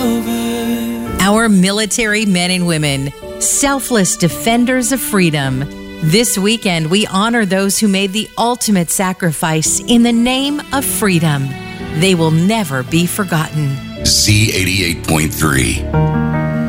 over. Our military men and women, selfless defenders of freedom. This weekend, we honor those who made the ultimate sacrifice in the name of freedom. They will never be forgotten. Z88.3.